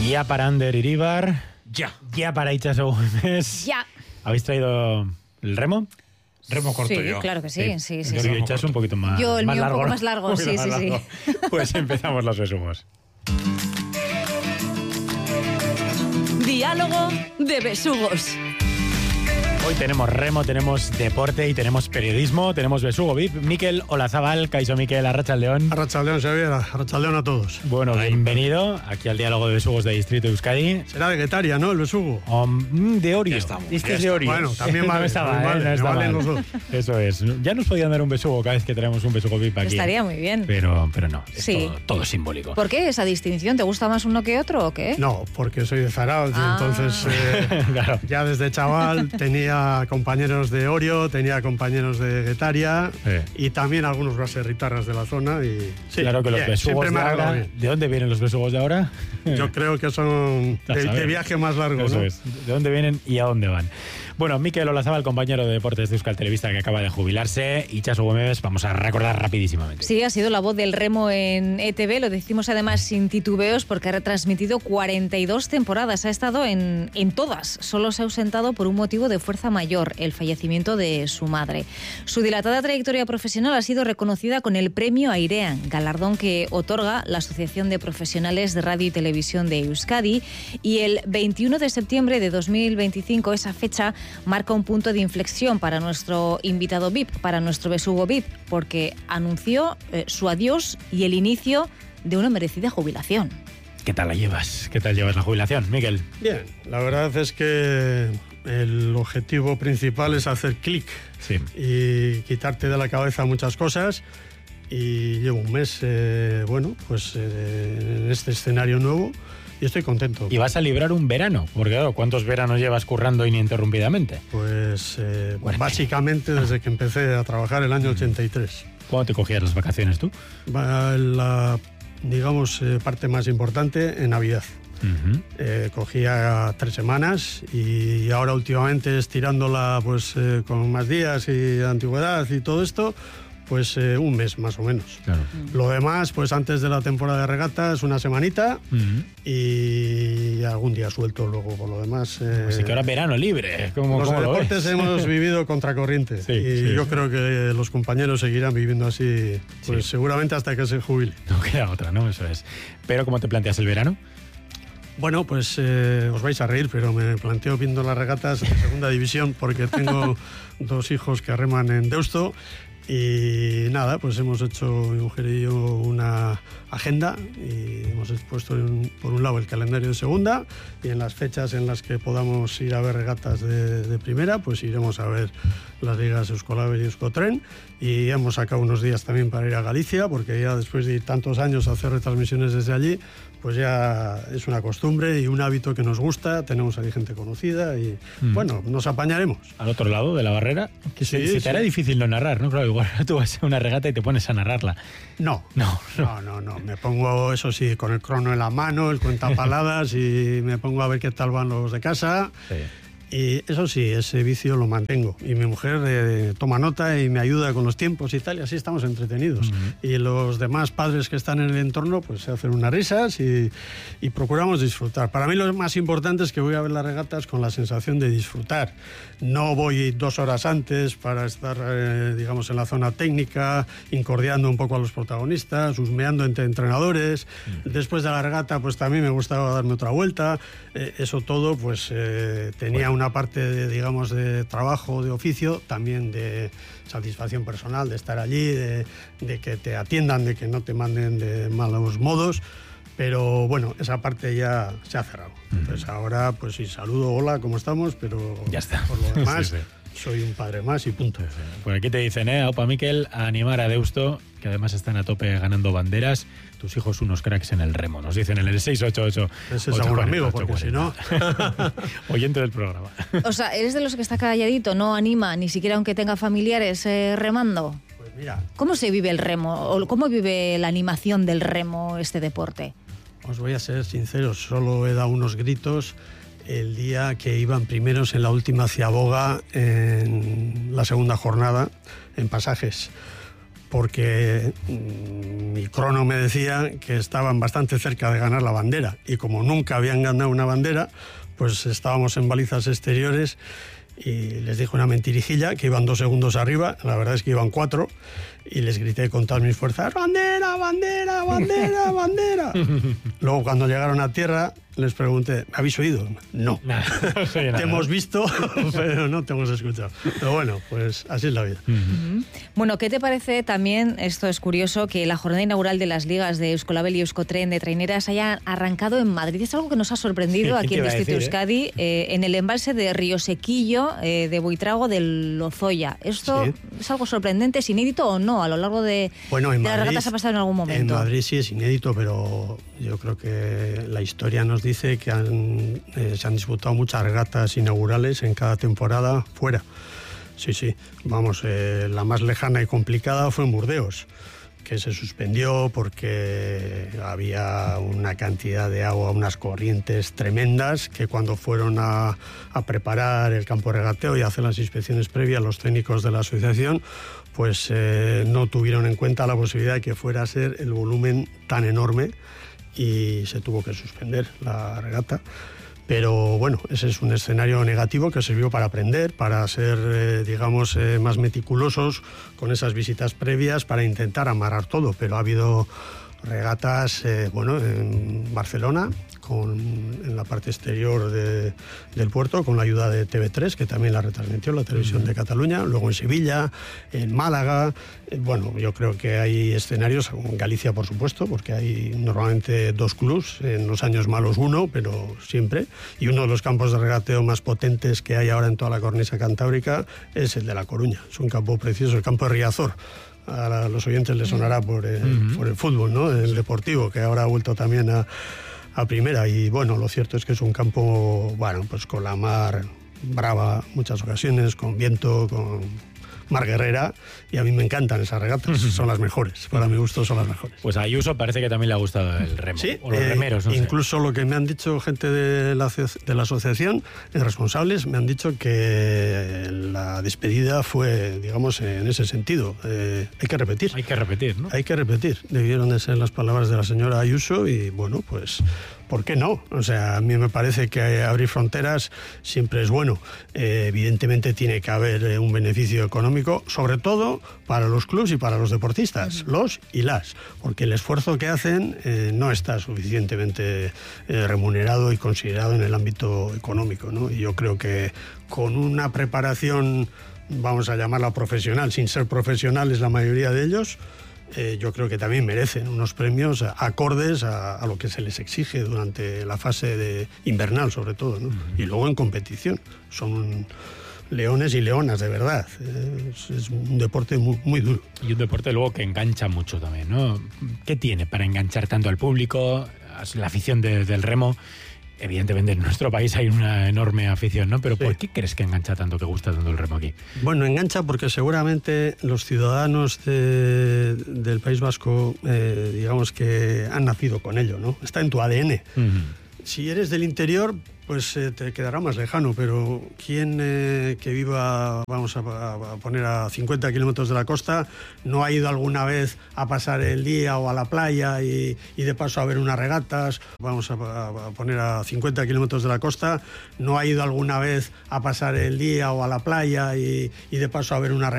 Ya para Ander Iribar. Ya para Itxaso Gómez. Ya. ¿Habéis traído el remo? Remo corto Sí, yo. claro que sí. Yo Itxaso un poquito más Yo el más mío largo, un poco ¿no? más largo, Un poquito sí. más largo. Pues empezamos los besugos. Diálogo de besugos. Hoy tenemos remo, tenemos deporte y tenemos periodismo, tenemos besugo VIP. Mikel Olazábal, Kaixo Mikel, Arratsaldeon. Arratsaldeon, Xavier, Arratsaldeon a todos. Bueno, bienvenido aquí al Diálogo de Besugos de Distrito Euskadi. Será de Getaria, ¿no? El besugo. De Orio. Ya estamos, Este ya es de Orio. Bueno, también vale. No está también mal, vale, no está valen mal. los dos. Eso es. Ya nos podían dar un besugo cada vez que traemos un besugo VIP aquí. Estaría muy bien. Pero no, es Sí. todo simbólico. ¿Por qué esa distinción? ¿Te gusta más uno que otro o qué? No, porque soy de Zarautz y entonces Claro. ya desde chaval tenía compañeros de Orio, tenía compañeros de Getaria y también algunos baserritarras de la zona. Y sí, Claro que los bien, besugos siempre de me ha ahora... agradado bien. ¿De dónde vienen los besugos de ahora? Yo creo que son A saber. de viaje más largo, Eso ¿no? es. ¿De dónde vienen y a dónde van? Bueno, Mikel Olazábal, compañero de deportes de Euskal Televista, que acaba de jubilarse. Itxaso Gómez, vamos a recordar rapidísimamente. Sí, ha sido la voz del remo en ETV, lo decimos además sin titubeos porque ha retransmitido 42 temporadas, ha estado en todas, solo se ha ausentado por un motivo de fuerza mayor, el fallecimiento de su madre. Su dilatada trayectoria profesional ha sido reconocida con el premio Airean, galardón que otorga la Asociación de Profesionales de Radio y Televisión de Euskadi, y el 21 de septiembre de 2025, esa fecha marca un punto de inflexión para nuestro invitado VIP, para nuestro besugo VIP, porque anunció su adiós y el inicio de una merecida jubilación. ¿Qué tal la llevas? ¿Qué tal llevas la jubilación, Mikel? Bien, la verdad es que el objetivo principal es hacer clic Sí. y quitarte de la cabeza muchas cosas. Y llevo un mes, en este escenario nuevo y estoy contento. Y vas a librar un verano, porque claro, ¿cuántos veranos llevas currando ininterrumpidamente? Pues básicamente desde que empecé a trabajar el año 83. ¿Cuándo te cogías las vacaciones tú? La, parte más importante en Navidad. Uh-huh. Cogía 3 semanas y ahora últimamente estirándola con más días y antigüedad y todo esto, pues un mes más o menos. Claro. Lo demás, pues antes de la temporada de regatas, una semanita y algún día suelto luego por lo demás. Así que ahora verano libre. ¿Cómo los lo deportes ves? hemos vivido contracorriente yo creo que los compañeros seguirán viviendo así, pues seguramente hasta que se jubile. No queda otra, ¿no? Eso es. Pero ¿cómo te planteas el verano? Bueno, pues os vais a reír, pero me planteo viendo las regatas en segunda división porque tengo 2 hijos que reman en Deusto. Y nada, pues hemos hecho mi mujer y yo una agenda y hemos puesto por un lado el calendario de segunda y en las fechas en las que podamos ir a ver regatas de primera, pues iremos a ver las ligas Euskolaber y Euskotren, y hemos sacado unos días también para ir a Galicia porque ya después de tantos años hacer retransmisiones desde allí, pues ya es una costumbre y un hábito que nos gusta, tenemos ahí gente conocida y bueno, nos apañaremos. Al otro lado de la barrera, que Sí, se te hará difícil no narrar, ¿no? Claro, igual tú vas a una regata y te pones a narrarla. No. No. Me pongo, eso sí, con el crono en la mano, el cuentapaladas y me pongo a ver qué tal van los de casa. Sí. Y eso sí, ese vicio lo mantengo. Y mi mujer toma nota y me ayuda con los tiempos y tal, y así estamos entretenidos. Y los demás padres que están en el entorno, pues se hacen unas risas y procuramos disfrutar. Para mí lo más importante es que voy a ver las regatas con la sensación de disfrutar. No voy 2 horas antes para estar, en la zona técnica, incordiando un poco a los protagonistas, husmeando entre entrenadores. Después de la regata, pues también me gustaba darme otra vuelta. Eso todo, pues tenía una parte de trabajo, de oficio, también de satisfacción personal, de estar allí, de que te atiendan, de que no te manden de malos modos. Pero bueno, esa parte ya se ha cerrado. Entonces ahora, pues sí, saludo, hola, ¿cómo estamos? Pero ya está. Por lo demás, Sí. soy un padre más y punto. Por aquí te dicen, Aupa Mikel, a animar a Deusto, que además están a tope ganando banderas. Tus hijos unos cracks en el remo, nos dicen en el 688. Ese es algún amigo, porque si no... Oyente del programa. O sea, ¿eres de los que está calladito, no anima, ni siquiera aunque tenga familiares remando? Pues mira... ¿Cómo se vive el remo? ¿O cómo vive la animación del remo, este deporte? Os voy a ser sincero, solo he dado unos gritos el día que iban primeros en la última ciaboga en la segunda jornada, en Pasajes. porque mi crono me decía que estaban bastante cerca de ganar la bandera, y como nunca habían ganado una bandera, pues estábamos en balizas exteriores y les dije una mentirijilla, que iban 2 segundos arriba, la verdad es que iban 4, y les grité con todas mis fuerzas: ¡bandera, bandera, bandera, bandera! Luego, cuando llegaron a tierra, les pregunté: ¿me habéis oído? No. Te hemos visto, pero no te hemos escuchado. Pero bueno, pues así es la vida. Bueno, ¿qué te parece también, esto es curioso, que la jornada inaugural de las ligas de Euskolabel y Euskotren de traineras haya arrancado en Madrid? Es algo que nos ha sorprendido aquí en Distrito Euskadi, en el embalse de Río Sequillo, de Buitrago del Lozoya. ¿Esto es algo sorprendente, es inédito o no? A lo largo de las regatas ha pasado en algún momento. En Madrid sí es inédito, pero yo creo que la historia nos dice que se han disputado muchas regatas inaugurales en cada temporada fuera. Sí. Vamos, la más lejana y complicada fue en Burdeos, que se suspendió porque había una cantidad de agua, unas corrientes tremendas, que cuando fueron a preparar el campo de regateo y a hacer las inspecciones previas, los técnicos de la asociación pues no tuvieron en cuenta la posibilidad de que fuera a ser el volumen tan enorme, y se tuvo que suspender la regata. Pero bueno, ese es un escenario negativo que sirvió para aprender, para ser, digamos, más meticulosos con esas visitas previas, para intentar amarrar todo. Pero ha habido regatas, en Barcelona, en la parte exterior del puerto, con la ayuda de TV3, que también la retransmitió la televisión de Cataluña, luego en Sevilla, en Málaga. Yo creo que hay escenarios, en Galicia por supuesto, porque hay normalmente 2 clubs, en los años malos 1, pero siempre, y uno de los campos de regateo más potentes que hay ahora en toda la cornisa cantábrica es el de La Coruña. Es un campo precioso, el campo de Riazor. A los oyentes les sonará por el fútbol, ¿no? El deportivo, que ahora ha vuelto también a primera. Y bueno, lo cierto es que es un campo, pues con la mar brava muchas ocasiones, con viento, con mar guerrera, y a mí me encantan esas regatas, son las mejores, para mi gusto son las mejores. Pues a Ayuso parece que también le ha gustado el remo, sí, o los remeros, no sé. Incluso lo que me han dicho gente de la asociación, responsables, me han dicho que la despedida fue, digamos, en ese sentido. Hay que repetir. Hay que repetir, ¿no? Hay que repetir. Debieron de ser las palabras de la señora Ayuso, y bueno, pues ¿por qué no? O sea, a mí me parece que abrir fronteras siempre es bueno. Evidentemente tiene que haber un beneficio económico, sobre todo para los clubs y para los deportistas, los y las, porque el esfuerzo que hacen no está suficientemente remunerado y considerado en el ámbito económico, ¿no? Y yo creo que con una preparación, vamos a llamarla profesional, sin ser profesionales la mayoría de ellos, yo creo que también merecen unos premios acordes a lo que se les exige durante la fase invernal, sobre todo, ¿no? Y luego en competición. Son leones y leonas, de verdad. Es un deporte muy, muy duro. Y un deporte luego que engancha mucho también, ¿no? ¿Qué tiene para enganchar tanto al público, la afición del remo? Evidentemente en nuestro país hay una enorme afición, ¿no? Pero ¿por qué crees que engancha tanto, que gusta tanto el remo aquí? Bueno, engancha porque seguramente los ciudadanos del País Vasco, digamos que han nacido con ello, ¿no? Está en tu ADN. Si eres del interior, pues te quedará más lejano, pero ¿quién que viva, vamos a poner a 50 kilómetros de la costa, no ha ido alguna vez a pasar el día o a la playa y de paso a ver unas regatas? Vamos a poner a 50 kilómetros de la costa, no ha ido alguna vez a pasar el día o a la playa y de paso a ver unas regatas.